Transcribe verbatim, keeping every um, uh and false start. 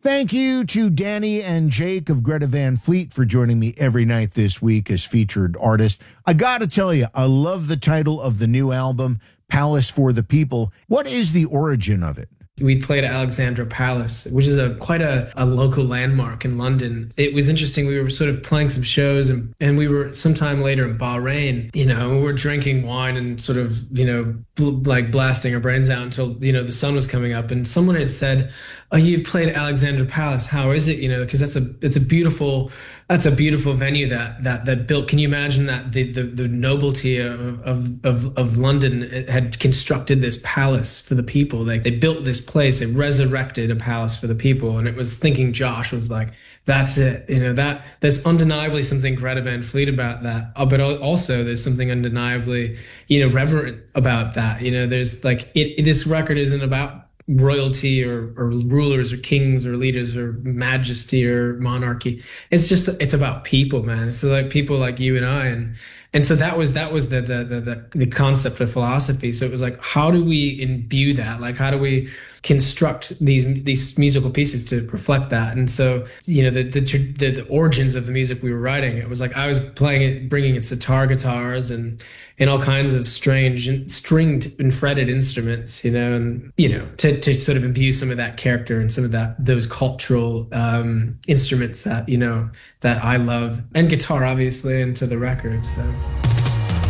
Thank you to Danny and Jake of Greta Van Fleet for joining me every night this week as featured artists. I got to tell you, I love the title of the new album, Palace for the People. What is the origin of it? We played at Alexandra Palace, which is a quite a, a local landmark in London. It was interesting. We were sort of playing some shows and, and we were sometime later in Bahrain, you know, we were drinking wine and sort of, you know, bl- like blasting our brains out until, you know, the sun was coming up. And someone had said, oh, you played at Alexandra Palace. How is it? You know, because that's a, it's a beautiful, that's a beautiful venue that, that, that built. Can you imagine that the, the, the nobility of, of, of, of London had constructed this palace for the people? Like they built this place, they resurrected a palace for the people. And it was thinking Josh was like, that's it. You know, that there's undeniably something Greta Van Fleet about that. Uh, but also there's something undeniably, you know, reverent about that. You know, there's like, it, this record isn't about royalty or, or rulers or kings or leaders or majesty or monarchy. It's just, it's about people, man. So like people like you and I, and and so that was that was the the the the concept of philosophy. So it was like, how do we imbue that? Like, how do we construct these these musical pieces to reflect that? And so, you know, the the the, the origins of the music we were writing, it was like I was playing it, bringing in sitar guitars and and all kinds of strange and stringed and fretted instruments, you know, and you know, to to sort of imbue some of that character and some of that those cultural um, instruments that you know that I love, and guitar obviously into the record. So.